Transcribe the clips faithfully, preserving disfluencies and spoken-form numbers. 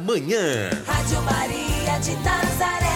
manhã. Rádio Maria de Nazaré.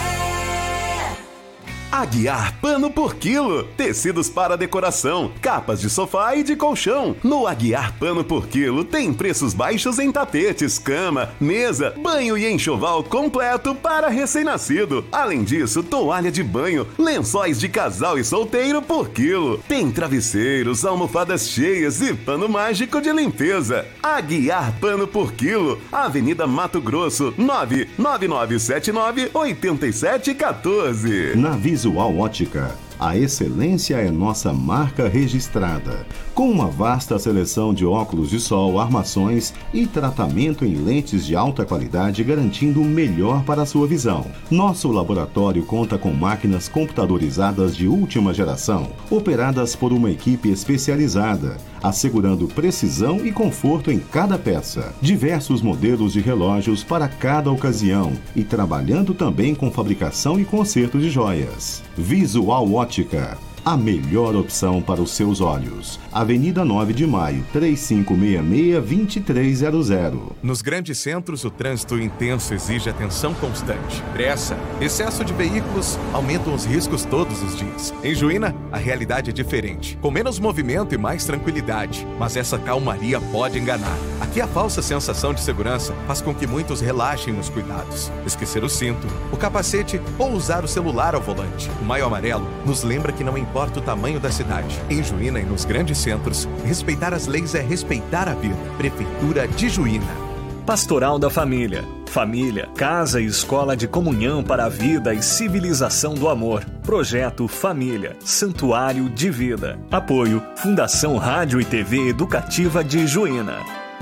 Aguiar Pano por Quilo, tecidos para decoração, capas de sofá e de colchão. No Aguiar Pano por Quilo tem preços baixos em tapetes, cama, mesa, banho e enxoval completo para recém-nascido. Além disso, toalha de banho, lençóis de casal e solteiro por quilo. Tem travesseiros, almofadas cheias e pano mágico de limpeza. Aguiar Pano por Quilo, Avenida Mato Grosso, nove nove nove sete nove oito sete um quatro. Na Visual Ótica, a excelência é nossa marca registrada. Com uma vasta seleção de óculos de sol, armações e tratamento em lentes de alta qualidade, garantindo o melhor para a sua visão. Nosso laboratório conta com máquinas computadorizadas de última geração, operadas por uma equipe especializada, assegurando precisão e conforto em cada peça. Diversos modelos de relógios para cada ocasião e trabalhando também com fabricação e conserto de joias. Visual Ótica, a melhor opção para os seus olhos. Avenida nove de Maio, três cinco seis seis, dois três zero zero. Nos grandes centros, o trânsito intenso exige atenção constante. Pressa, excesso de veículos aumentam os riscos todos os dias. Em Juína, a realidade é diferente, com menos movimento e mais tranquilidade. Mas essa calmaria pode enganar. Aqui a falsa sensação de segurança faz com que muitos relaxem nos cuidados. Esquecer o cinto, o capacete ou usar o celular ao volante. O Maio Amarelo nos lembra que não importa o tamanho da cidade. Em Juína e nos grandes centros, respeitar as leis é respeitar a vida. Prefeitura de Juína. Pastoral da Família. Família, casa e escola de comunhão para a vida e civilização do amor. Projeto Família, Santuário de Vida. Apoio Fundação Rádio e T V Educativa de Juína.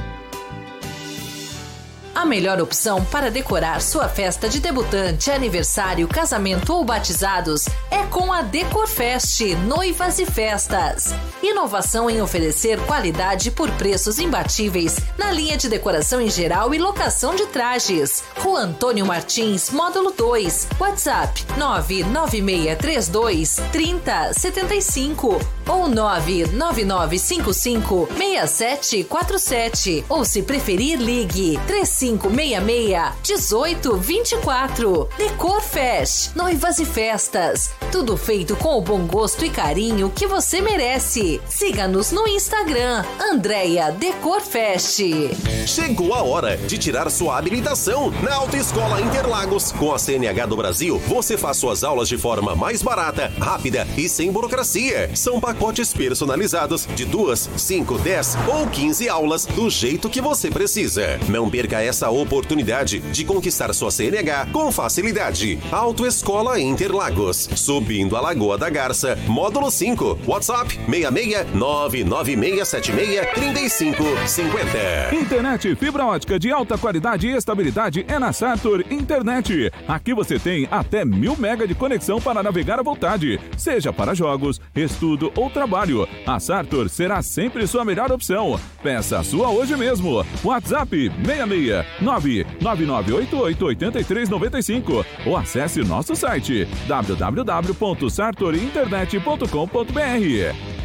A melhor opção para decorar sua festa de debutante, aniversário, casamento ou batizados é com a Decorfest Noivas e Festas. Inovação em oferecer qualidade por preços imbatíveis na linha de decoração em geral e locação de trajes. Rua Antônio Martins, Módulo dois. WhatsApp nove nove seis três dois, três zero sete cinco ou nove nove nove cinco cinco, seis sete quatro sete. Ou se preferir, ligue três cinco seis seis, um oito dois quatro. Decorfest, Noivas e Festas. Tudo feito com o bom gosto e carinho que você merece. Siga-nos no Instagram, Andréia Decorfest. Chegou a hora de tirar sua habilitação na Autoescola Interlagos. Com a C N H do Brasil, você faz suas aulas de forma mais barata, rápida e sem burocracia. São pacotes personalizados de duas, cinco, dez ou quinze aulas do jeito que você precisa. Não perca essa oportunidade de conquistar sua C N H com facilidade. Autoescola Interlagos, subindo a Lagoa da Garça, módulo cinco. WhatsApp seis seis nove nove seis sete seis três cinco cinco zero. Internet fibra ótica de alta qualidade e estabilidade é na Sartor Internet. Aqui você tem até mil mega de conexão para navegar à vontade, seja para jogos, estudo ou trabalho. A Sartor será sempre sua melhor opção. Peça a sua hoje mesmo. WhatsApp seis seis nove nove nove oito oito oito três nove cinco ou acesse nosso site w w w ponto sartor internet ponto com ponto b r.